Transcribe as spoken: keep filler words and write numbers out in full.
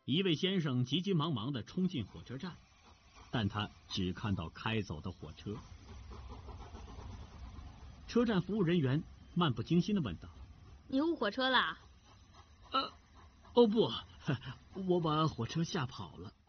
一位先生急急忙忙地冲进火车站，但他只看到开走的火车。车站服务人员漫不经心地问道：“ 你误火车了？”“ 呃，哦不，我把火车吓跑了。”